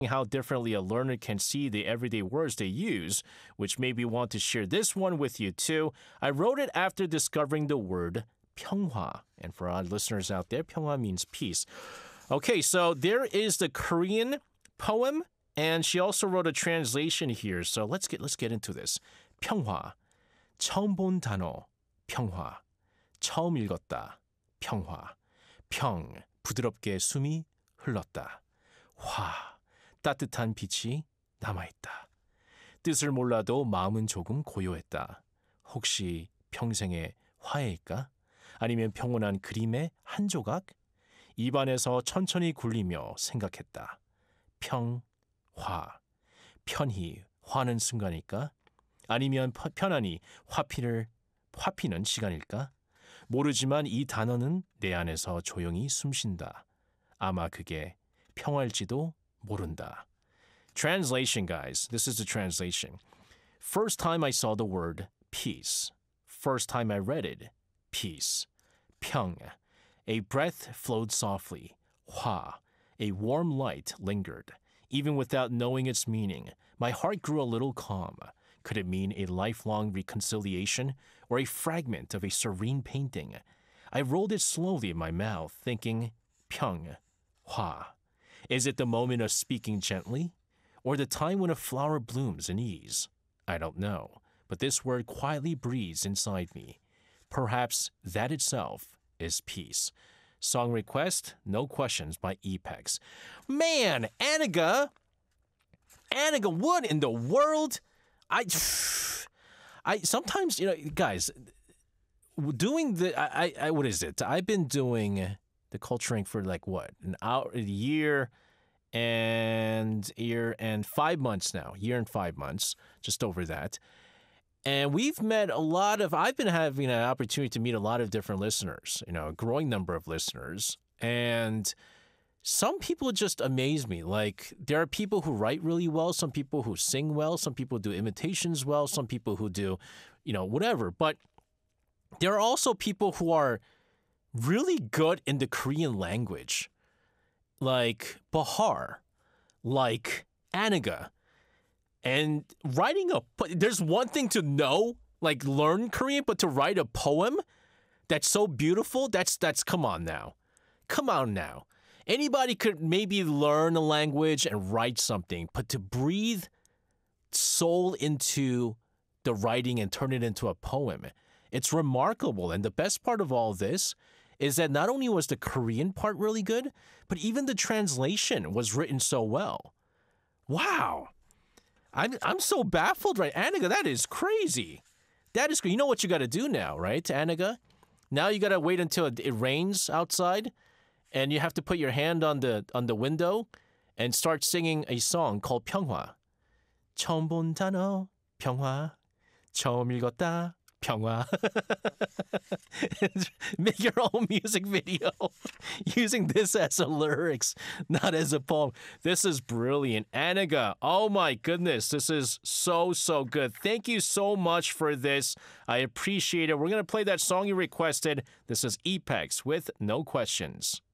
how differently a learner can see the everyday words they use, which made me want to share this one with you too. I wrote it after discovering the word 평화. And for our listeners out there, 평화 means peace. Okay, so there is the Korean poem, and she also wrote a translation here. So let's get into this. 평화. 처음 본 단어. 평화. 처음 읽었다. 평화. 평. 부드럽게 숨이 흘렀다. 화. 따뜻한 빛이 남아있다. 뜻을 몰라도 마음은 조금 고요했다. 혹시 평생의 화해일까? 아니면 평온한 그림의 한 조각? 입안에서 천천히 굴리며 생각했다. 평, 화. 편히 화는 순간일까? 아니면 편안히 화피는 시간일까? 모르지만 이 단어는 내 안에서 조용히 숨쉰다. 아마 그게 평화일지도 모른다. Translation, guys. This is the translation. First time I saw the word peace. First time I read it, peace. 평. A breath flowed softly. 화. A warm light lingered. Even without knowing its meaning, my heart grew a little calm. Could it mean a lifelong reconciliation or a fragment of a serene painting? I rolled it slowly in my mouth, thinking, 평, 화. Is it the moment of speaking gently, or the time when a flower blooms in ease? I don't know, but this word quietly breathes inside me. Perhaps that itself is peace. Song request, No Questions by Epex. Man, Aniga, what in the world? I sometimes, guys, doing what is it? I've been doing the culturing for like what, a year and 5 months now, year and 5 months, just over that. And we've met I've been having an opportunity to meet a lot of different listeners, a growing number of listeners. And some people just amaze me. Like, there are people who write really well, some people who sing well, some people do imitations well, some people who do, whatever. But there are also people who are really good in the Korean language, like Bahar, like Aniga. And there's one thing to know, like learn Korean, but to write a poem that's so beautiful, that's come on now. Come on now. Anybody could maybe learn a language and write something, but to breathe soul into the writing and turn it into a poem, it's remarkable. And the best part of all this is that not only was the Korean part really good, but even the translation was written so well. Wow. I'm so baffled, right? Aniga, that is crazy. That is crazy. You know what you got to do now, right, Aniga? Now you got to wait until it rains outside, and you have to put your hand on the window and start singing a song called 평화. 처음 본 단어 평화. 처음 읽었다 평화. Make your own music video using this as a lyrics, not as a poem. This is brilliant. Aniga, oh my goodness, this is so good. Thank you so much for this. I appreciate it. We're going to play that song you requested. This is Epex with No Questions.